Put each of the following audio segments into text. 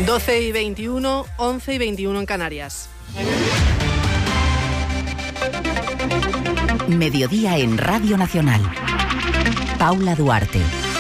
12:21, 11:21 en Canarias. Mediodía en Radio Nacional. Paula Duarte.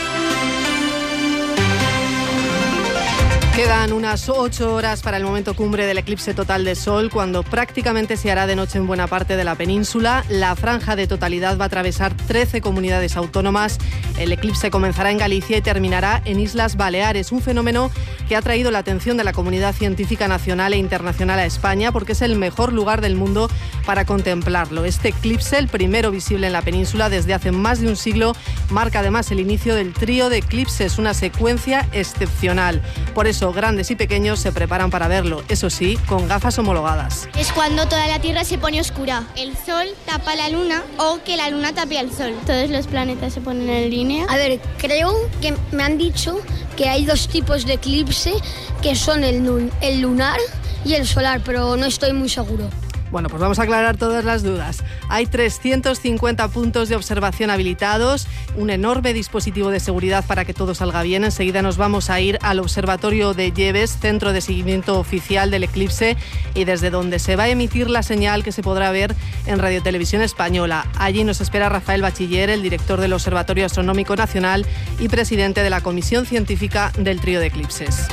Quedan unas 8 horas para el momento cumbre del eclipse total de sol, cuando prácticamente se hará de noche en buena parte de la península. La franja de totalidad va a atravesar 13 comunidades autónomas. El eclipse comenzará en Galicia y terminará en Islas Baleares, un fenómeno que ha traído la atención de la comunidad científica nacional e internacional a España, porque es el mejor lugar del mundo para contemplarlo. Este eclipse, el primero visible en la península desde hace más de un siglo, marca además el inicio del trío de eclipses, una secuencia excepcional. Por eso, grandes y pequeños se preparan para verlo, eso sí, con gafas homologadas. Es cuando toda la Tierra se pone oscura. El Sol tapa la Luna o que la Luna tape al Sol. Todos los planetas se ponen en línea. A ver, creo que me han dicho que hay dos tipos de eclipse, que son el lunar y el solar, pero no estoy muy seguro. Bueno, pues vamos a aclarar todas las dudas. Hay 350 puntos de observación habilitados, un enorme dispositivo de seguridad para que todo salga bien. Enseguida nos vamos a ir al Observatorio de Lleves, centro de seguimiento oficial del eclipse, y desde donde se va a emitir la señal que se podrá ver en Radio Televisión Española. Allí nos espera Rafael Bachiller, el director del Observatorio Astronómico Nacional y presidente de la Comisión Científica del Trío de Eclipses.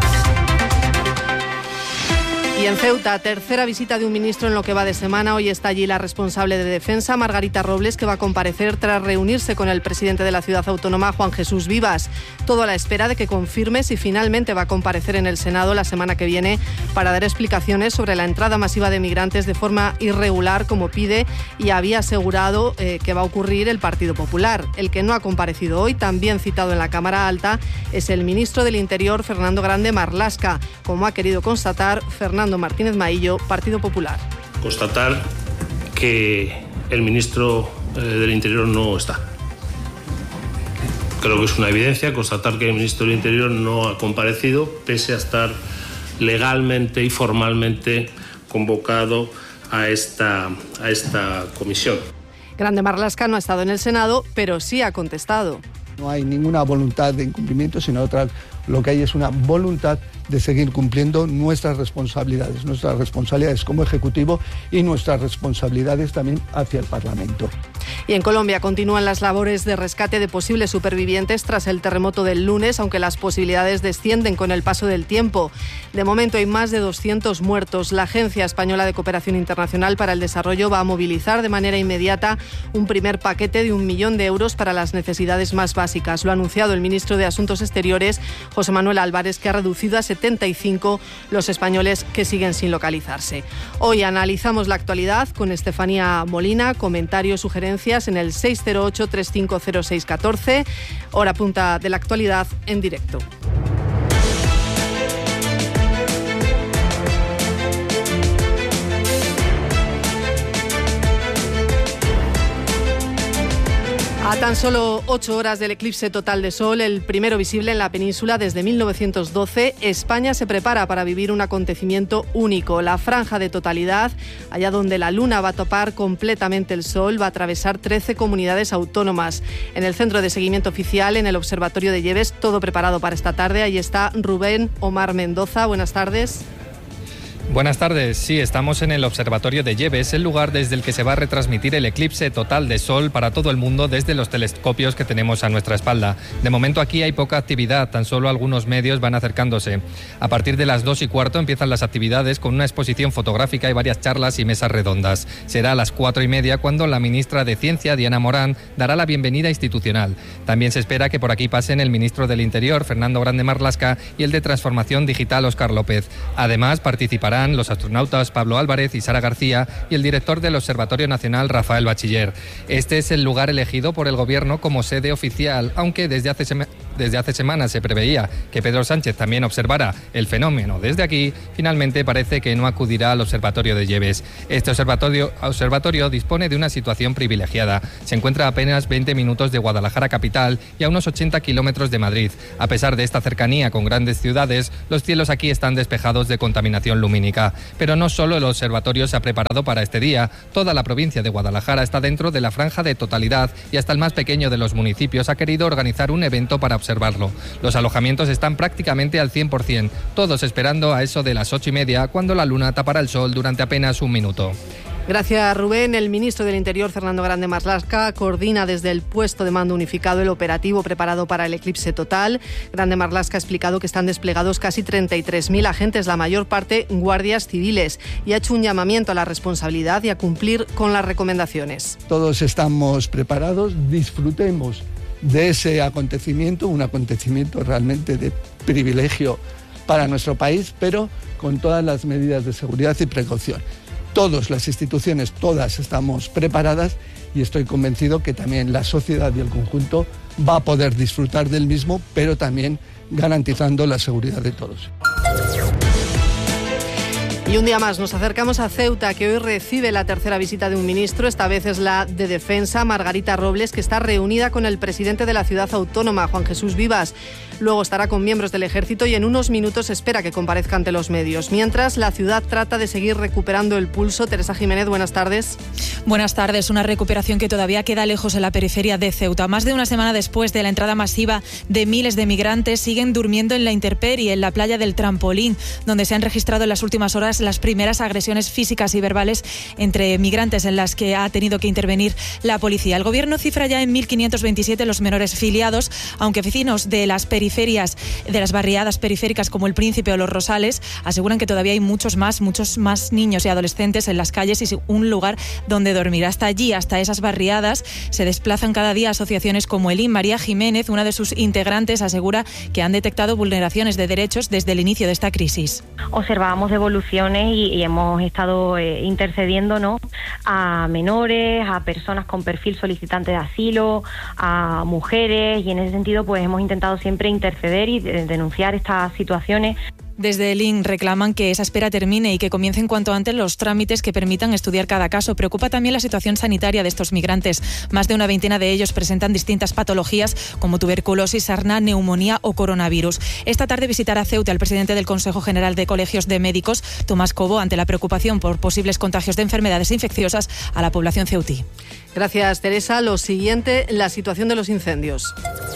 Y en Ceuta, tercera visita de un ministro en lo que va de semana. Hoy está allí la responsable de Defensa, Margarita Robles, que va a comparecer tras reunirse con el presidente de la ciudad autónoma, Juan Jesús Vivas. Todo a la espera de que confirme si finalmente va a comparecer en el Senado la semana que viene para dar explicaciones sobre la entrada masiva de migrantes de forma irregular, como pide y había asegurado que va a ocurrir el Partido Popular. El que no ha comparecido hoy, también citado en la Cámara Alta, es el ministro del Interior, Fernando Grande Marlaska, como ha querido constatar Fernando Martínez Maillo, Partido Popular. Constatar que el ministro del Interior no está. Creo que es una evidencia constatar que el ministro del Interior no ha comparecido, pese a estar legalmente y formalmente convocado a esta comisión. Grande Marlaska no ha estado en el Senado, pero sí ha contestado. No hay ninguna voluntad de incumplimiento, sino lo que hay es una voluntad de seguir cumpliendo nuestras responsabilidades como Ejecutivo y nuestras responsabilidades también hacia el Parlamento. Y en Colombia continúan las labores de rescate de posibles supervivientes tras el terremoto del lunes, aunque las posibilidades descienden con el paso del tiempo. De momento hay más de 200 muertos. La Agencia Española de Cooperación Internacional para el Desarrollo va a movilizar de manera inmediata un primer paquete de 1 millón de euros para las necesidades más básicas. Lo ha anunciado el ministro de Asuntos Exteriores, José Manuel Álvarez, que ha reducido a 75 los españoles que siguen sin localizarse. Hoy analizamos la actualidad con Estefanía Molina, comentarios, sugerencias en el 608-350614, hora punta de la actualidad en directo. A tan solo 8 horas del eclipse total de sol, el primero visible en la península desde 1912, España se prepara para vivir un acontecimiento único. La franja de totalidad, allá donde la luna va a topar completamente el sol, va a atravesar 13 comunidades autónomas. En el centro de seguimiento oficial, en el Observatorio de Lleves, todo preparado para esta tarde. Ahí está Rubén Omar Mendoza. Buenas tardes. Buenas tardes. Sí, estamos en el Observatorio de Lleves, el lugar desde el que se va a retransmitir el eclipse total de sol para todo el mundo desde los telescopios que tenemos a nuestra espalda. De momento aquí hay poca actividad, tan solo algunos medios van acercándose. A partir de las 2:15 empiezan las actividades con una exposición fotográfica y varias charlas y mesas redondas. Será a las 4:30 cuando la ministra de Ciencia, Diana Morán, dará la bienvenida institucional. También se espera que por aquí pasen el ministro del Interior, Fernando Grande Marlaska, y el de Transformación Digital, Óscar López. Además, participarán los astronautas Pablo Álvarez y Sara García y el director del Observatorio Nacional, Rafael Bachiller. Este es el lugar elegido por el Gobierno como sede oficial, aunque desde hace semanas se preveía que Pedro Sánchez también observara el fenómeno desde aquí. Finalmente parece que no acudirá al Observatorio de Lleves. Este observatorio dispone de una situación privilegiada. Se encuentra a apenas 20 minutos de Guadalajara capital y a unos 80 kilómetros de Madrid. A pesar de esta cercanía con grandes ciudades, los cielos aquí están despejados de contaminación lumínica. Pero no solo el observatorio se ha preparado para este día. Toda la provincia de Guadalajara está dentro de la franja de totalidad y hasta el más pequeño de los municipios ha querido organizar un evento para observar observarlo. Los alojamientos están prácticamente al 100%, todos esperando a eso de las 8:30, cuando la luna tapará el sol durante apenas un minuto. Gracias, Rubén. El ministro del Interior, Fernando Grande Marlaska, coordina desde el puesto de mando unificado el operativo preparado para el eclipse total. Grande Marlaska ha explicado que están desplegados casi 33.000 agentes, la mayor parte guardias civiles, y ha hecho un llamamiento a la responsabilidad y a cumplir con las recomendaciones. Todos estamos preparados, disfrutemos de ese acontecimiento, un acontecimiento realmente de privilegio para nuestro país, pero con todas las medidas de seguridad y precaución. Todas las instituciones, todas estamos preparadas y estoy convencido que también la sociedad y el conjunto va a poder disfrutar del mismo, pero también garantizando la seguridad de todos. Y un día más nos acercamos a Ceuta, que hoy recibe la tercera visita de un ministro. Esta vez es la de Defensa, Margarita Robles, que está reunida con el presidente de la ciudad autónoma, Juan Jesús Vivas. Luego estará con miembros del Ejército y en unos minutos espera que comparezca ante los medios. Mientras, la ciudad trata de seguir recuperando el pulso. Teresa Jiménez, buenas tardes. Buenas tardes. Una recuperación que todavía queda lejos en la periferia de Ceuta. Más de una semana después de la entrada masiva de miles de migrantes, siguen durmiendo en la intemperie, en la playa del Trampolín, donde se han registrado en las últimas horas las primeras agresiones físicas y verbales entre migrantes en las que ha tenido que intervenir la policía. El Gobierno cifra ya en 1.527 los menores filiados, aunque vecinos de las periferias, de las barriadas periféricas como El Príncipe o Los Rosales, aseguran que todavía hay muchos más niños y adolescentes en las calles y un lugar donde dormir. Hasta allí, hasta esas barriadas, se desplazan cada día asociaciones como Elín. María Jiménez, una de sus integrantes, asegura que han detectado vulneraciones de derechos desde el inicio de esta crisis. Observábamos devoluciones y hemos estado intercediendo, ¿no?, a menores, a personas con perfil solicitante de asilo, a mujeres, y en ese sentido pues hemos intentado siempre interceder y denunciar estas situaciones. Desde el IN reclaman que esa espera termine y que comiencen cuanto antes los trámites que permitan estudiar cada caso. Preocupa también la situación sanitaria de estos migrantes. Más de una veintena de ellos presentan distintas patologías como tuberculosis, sarna, neumonía o coronavirus. Esta tarde visitará Ceuta el presidente del Consejo General de Colegios de Médicos, Tomás Cobo, ante la preocupación por posibles contagios de enfermedades infecciosas a la población ceutí. Gracias, Teresa. Lo siguiente, la situación de los incendios.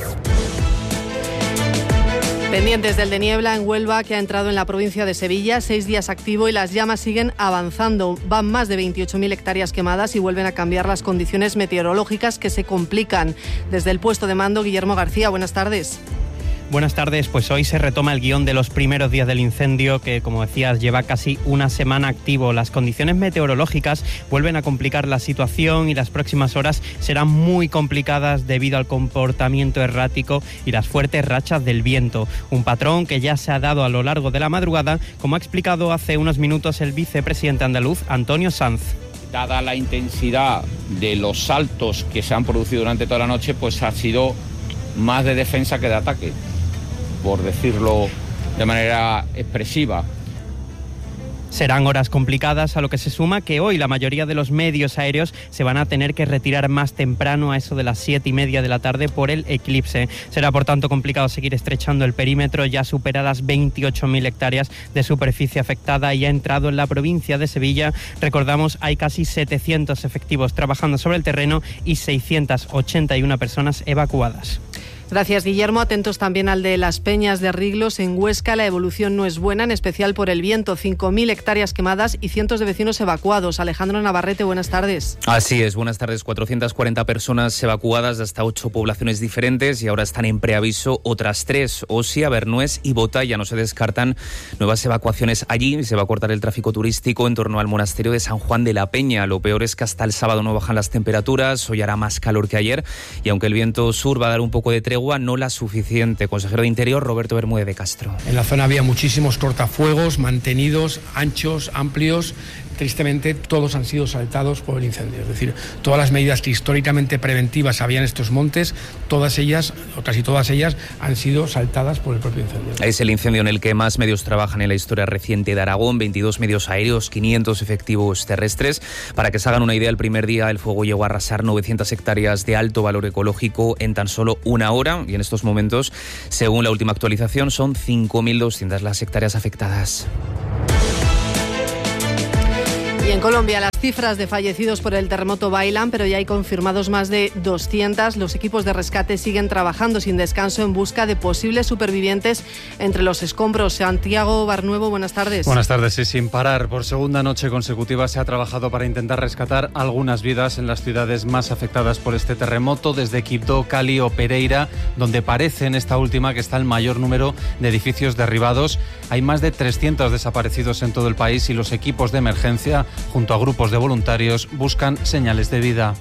Pendientes del de niebla en Huelva, que ha entrado en la provincia de Sevilla, 6 días activo y las llamas siguen avanzando. Van más de 28.000 hectáreas quemadas y vuelven a cambiar las condiciones meteorológicas que se complican. Desde el puesto de mando, Guillermo García, buenas tardes. Buenas tardes, pues hoy se retoma el guión de los primeros días del incendio que, como decías, lleva casi una semana activo. Las condiciones meteorológicas vuelven a complicar la situación y las próximas horas serán muy complicadas debido al comportamiento errático y las fuertes rachas del viento. Un patrón que ya se ha dado a lo largo de la madrugada, como ha explicado hace unos minutos el vicepresidente andaluz, Antonio Sanz. Dada la intensidad de los saltos que se han producido durante toda la noche, pues ha sido más de defensa que de ataque, por decirlo de manera expresiva. Serán horas complicadas, a lo que se suma que hoy la mayoría de los medios aéreos se van a tener que retirar más temprano, a eso de las 7:30 de la tarde, por el eclipse. Será por tanto complicado seguir estrechando el perímetro. Ya supera las 28.000 hectáreas de superficie afectada y ha entrado en la provincia de Sevilla. Recordamos, hay casi 700 efectivos trabajando sobre el terreno y 681 personas evacuadas. Gracias, Guillermo. Atentos también al de las Peñas de Riglos en Huesca. La evolución no es buena, en especial por el viento. 5.000 hectáreas quemadas y cientos de vecinos evacuados. Alejandro Navarrete, buenas tardes. Así es, buenas tardes. 440 personas evacuadas de hasta 8 poblaciones diferentes y ahora están en preaviso otras 3. Osia, Bernués y Bota. Ya no se descartan nuevas evacuaciones allí. Se va a cortar el tráfico turístico en torno al monasterio de San Juan de la Peña. Lo peor es que hasta el sábado no bajan las temperaturas. Hoy hará más calor que ayer y aunque el viento sur va a dar un poco de tregua, no la suficiente. Consejero de Interior, Roberto Bermúdez de Castro. En la zona había muchísimos cortafuegos mantenidos, anchos, amplios. Tristemente, todos han sido saltados por el incendio. Es decir, todas las medidas que históricamente preventivas había en estos montes, todas ellas, o casi todas ellas, han sido saltadas por el propio incendio. Es el incendio en el que más medios trabajan en la historia reciente de Aragón, 22 medios aéreos, 500 efectivos terrestres. Para que se hagan una idea, el primer día el fuego llegó a arrasar 900 hectáreas de alto valor ecológico en tan solo una hora y en estos momentos, según la última actualización, son 5.200 las hectáreas afectadas. Y en Colombia las cifras de fallecidos por el terremoto bailan, pero ya hay confirmados más de 200. Los equipos de rescate siguen trabajando sin descanso en busca de posibles supervivientes entre los escombros. Santiago Barnuevo, buenas tardes. Buenas tardes. Sí, sin parar. Por segunda noche consecutiva se ha trabajado para intentar rescatar algunas vidas en las ciudades más afectadas por este terremoto, desde Quibdó, Cali o Pereira, donde parece en esta última que está el mayor número de edificios derribados. Hay más de 300 desaparecidos en todo el país y los equipos de emergencia, junto a grupos de voluntarios, buscan señales de vida.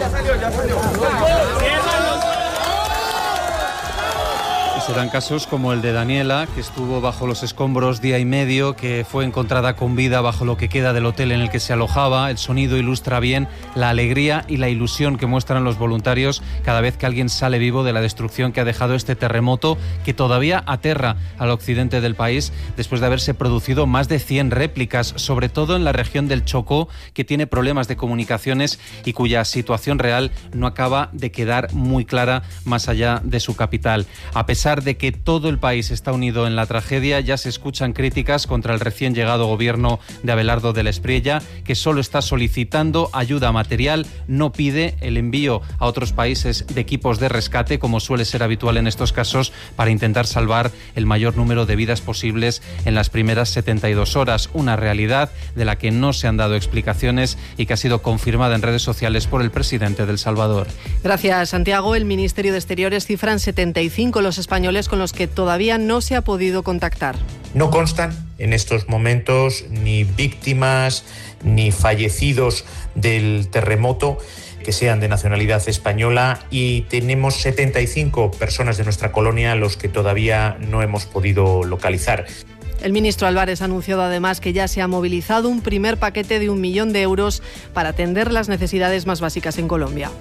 Serán casos como el de Daniela, que estuvo bajo los escombros día y medio, que fue encontrada con vida bajo lo que queda del hotel en el que se alojaba. El sonido ilustra bien la alegría y la ilusión que muestran los voluntarios cada vez que alguien sale vivo de la destrucción que ha dejado este terremoto, que todavía aterra al occidente del país después de haberse producido más de 100 réplicas, sobre todo en la región del Chocó, que tiene problemas de comunicaciones y cuya situación real no acaba de quedar muy clara más allá de su capital. A pesar de que todo el país está unido en la tragedia, ya se escuchan críticas contra el recién llegado gobierno de Abelardo del Espriella, que solo está solicitando ayuda material, no pide el envío a otros países de equipos de rescate, como suele ser habitual en estos casos, para intentar salvar el mayor número de vidas posibles en las primeras 72 horas. Una realidad de la que no se han dado explicaciones y que ha sido confirmada en redes sociales por el presidente de El Salvador. Gracias, Santiago. El Ministerio de Exteriores cifra en 75 los españoles con los que todavía no se ha podido contactar. No constan en estos momentos ni víctimas ni fallecidos del terremoto que sean de nacionalidad española, y tenemos 75 personas de nuestra colonia a los que todavía no hemos podido localizar. El ministro Álvarez ha anunciado además que ya se ha movilizado un primer paquete de 1 millón de euros para atender las necesidades más básicas en Colombia.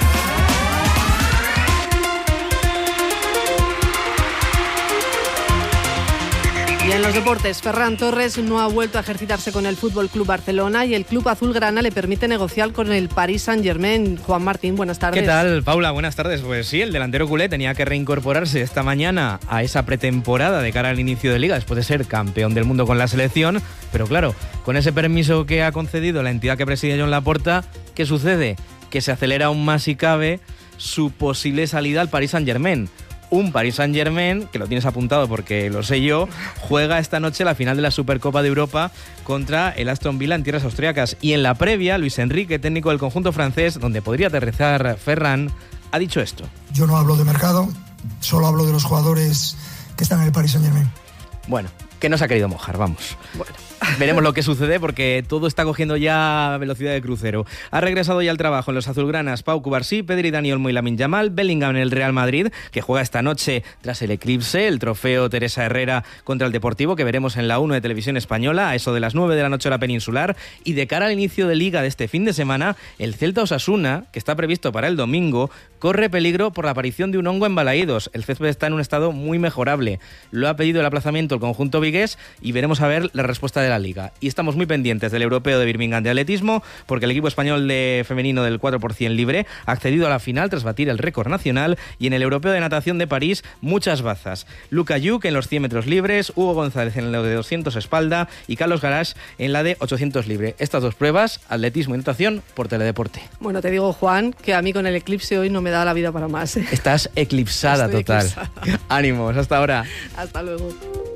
Y en los deportes, Ferran Torres no ha vuelto a ejercitarse con el Fútbol Club Barcelona y el club azulgrana le permite negociar con el Paris Saint-Germain. Juan Martín, buenas tardes. ¿Qué tal, Paula? Buenas tardes. Pues sí, el delantero culé tenía que reincorporarse esta mañana a esa pretemporada de cara al inicio de Liga después de ser campeón del mundo con la selección. Pero claro, con ese permiso que ha concedido la entidad que preside Joan Laporta, ¿qué sucede? Que se acelera aún más si cabe su posible salida al Paris Saint-Germain. Un Paris Saint-Germain, que lo tienes apuntado porque lo sé yo, juega esta noche la final de la Supercopa de Europa contra el Aston Villa en tierras austriacas. Y en la previa, Luis Enrique, técnico del conjunto francés, donde podría aterrizar Ferran, ha dicho esto. Yo no hablo de mercado, solo hablo de los jugadores que están en el Paris Saint-Germain. Bueno, que no se ha querido mojar, vamos. Bueno. Veremos lo que sucede porque todo está cogiendo ya velocidad de crucero. Ha regresado ya al trabajo en los azulgranas Pau Cubarsí, Pedri, Dani Olmo y Lamine Yamal, Bellingham en el Real Madrid, que juega esta noche tras el eclipse, el trofeo Teresa Herrera contra el Deportivo, que veremos en la 1 de Televisión Española a eso de las 9 de la noche hora peninsular. Y de cara al inicio de Liga de este fin de semana, el Celta Osasuna, que está previsto para el domingo, corre peligro por la aparición de un hongo en Balaídos. El césped está en un estado muy mejorable. Lo ha pedido el aplazamiento el conjunto vigués y veremos a ver la respuesta de la Liga. Y estamos muy pendientes del europeo de Birmingham de atletismo, porque el equipo español de femenino del 4% libre ha accedido a la final tras batir el récord nacional, y en el europeo de natación de París muchas bazas. Luka Yuk en los 100 metros libres, Hugo González en lo de 200 espalda y Carlos Garage en la de 800 libre. Estas dos pruebas, atletismo y natación, por Teledeporte. Bueno, te digo, Juan, que a mí con el eclipse hoy no me da la vida para más. Estás eclipsada. Estoy total. Eclipsada. Ánimos, hasta ahora. Hasta luego.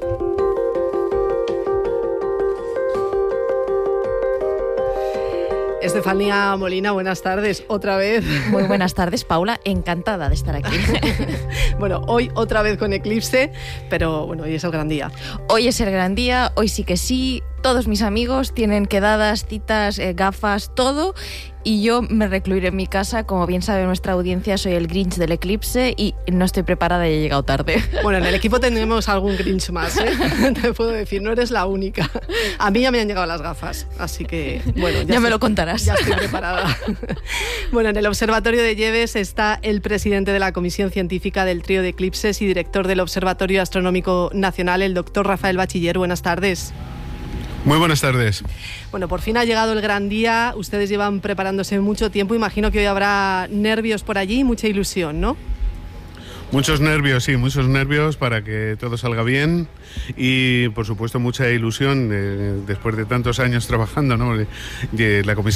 Estefanía Molina, buenas tardes, otra vez. Muy buenas tardes, Paula, encantada de estar aquí. Bueno, hoy otra vez con eclipse, pero bueno, hoy es el gran día. Hoy es el gran día, hoy sí que sí, todos mis amigos tienen quedadas, citas, gafas, todo, y yo me recluiré en mi casa. Como bien sabe nuestra audiencia, soy el Grinch del eclipse y no estoy preparada y he llegado tarde. Bueno, en el equipo tenemos algún Grinch más, ¿eh? Te puedo decir, no eres la única. A mí ya me han llegado las gafas, así que bueno. Ya me lo contarás. Ya estoy preparada. Bueno, en el Observatorio de Lleves está el presidente de la Comisión Científica del Trío de Eclipses y director del Observatorio Astronómico Nacional, el doctor Rafael Bachiller. Buenas tardes. Muy buenas tardes. Bueno, por fin ha llegado el gran día. Ustedes llevan preparándose mucho tiempo. Imagino que hoy habrá nervios por allí y mucha ilusión, ¿no? Muchos nervios, sí, muchos nervios para que todo salga bien y, por supuesto, mucha ilusión después de tantos años trabajando, ¿no? La comisión